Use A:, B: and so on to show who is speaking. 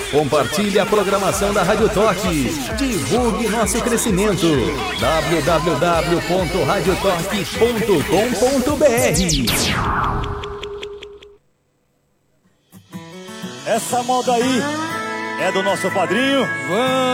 A: Compartilhe a programação da Rádio Torque. Divulgue nosso crescimento. www.radiotorque.com.br.
B: Essa moda aí é do nosso padrinho.